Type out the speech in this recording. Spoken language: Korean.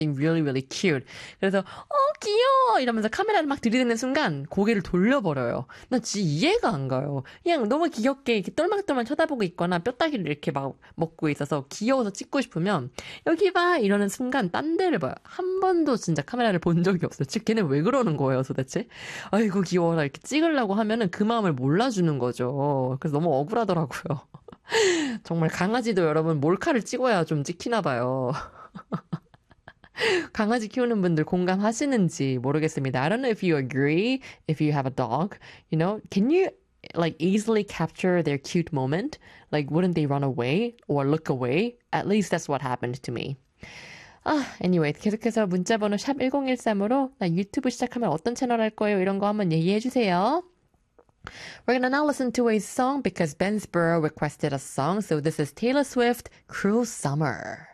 really, really cute. 그래서 귀여워 이러면서 카메라를 막 들이대는 순간 고개를 돌려버려요. 나 진짜 이해가 안 가요. 그냥 너무 귀엽게 이렇게 똘망똘망 쳐다보고 있거나 뼈다귀를 이렇게 막 먹고 있어서 귀여워서 찍고 싶으면 여기 봐 이러는 순간 딴 데를 봐요. 한 번도 진짜 카메라를 본 적이 없어요. 즉 걔는 왜 그러는 거예요 도대체? 아이고 귀여워라 이렇게 찍으려고 하면은 그 마음을 몰라주는 거죠. 그래서 너무 억울하더라고요. 정말 강아지도 여러분 몰카를 찍어야 좀 찍히나 봐요. 강아지 키우는 분들 공감하시는지 모르겠습니다. I don't know if you agree, if you have a dog, you know, can you like easily capture their cute moment? Like wouldn't they run away or look away? At least that's what happened to me. Anyway, 계속해서 문자번호 샵 1013으로 나 유튜브 시작하면 어떤 채널 할 거예요? 이런 거 한번 얘기해 주세요. We're gonna now listen to a song because Ben Spurrow requested a song. So this is Taylor Swift, Cruel Summer.